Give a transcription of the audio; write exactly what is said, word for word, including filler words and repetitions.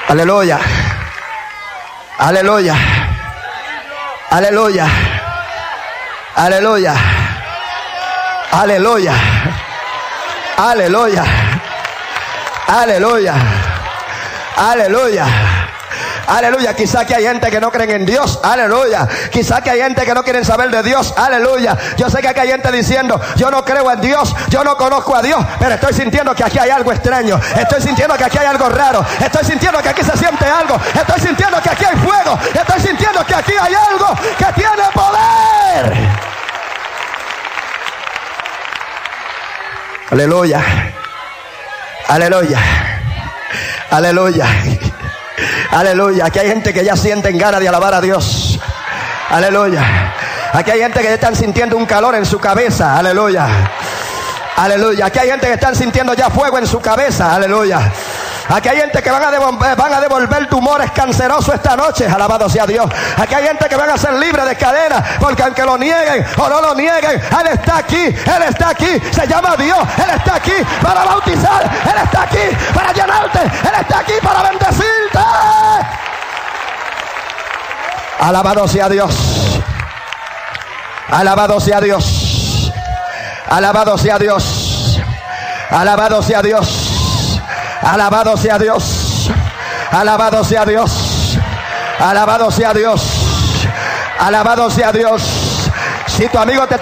Aleluya. Aleluya. Aleluya. Aleluya. Aleluya. Aleluya. Aleluya. Aleluya. Aleluya. Quizá que hay gente que no creen en Dios. Aleluya. Quizá que hay gente que no quieren saber de Dios. Aleluya. Yo sé que aquí hay gente diciendo: yo no creo en Dios, yo no conozco a Dios, pero estoy sintiendo que aquí hay algo extraño. Estoy sintiendo que aquí hay algo raro. Estoy sintiendo que aquí se siente algo. Estoy sintiendo que aquí hay fuego. Estoy sintiendo que aquí hay algo que tiene poder. Aleluya. Aleluya. Aleluya. Aleluya. Aquí hay gente que ya sienten ganas de alabar a Dios. Aleluya. Aquí hay gente que ya están sintiendo un calor en su cabeza. Aleluya. Aleluya. Aquí hay gente que están sintiendo ya fuego en su cabeza. Aleluya. Aquí hay gente que van a devolver, van a devolver tumores cancerosos esta noche. Alabado sea Dios. Aquí hay gente que van a ser libres de cadenas, porque aunque lo nieguen o no lo nieguen, Él está aquí. Él está aquí. Se llama Dios. Él está aquí para bautizar. Él está aquí para llenarte. Él está aquí para bendecirte. Alabado sea Dios. Alabado sea Dios. Alabado sea Dios. Alabado sea Dios. Alabado sea Dios. Alabado sea Dios. Alabado sea Dios. Alabado sea Dios. Si tu amigo te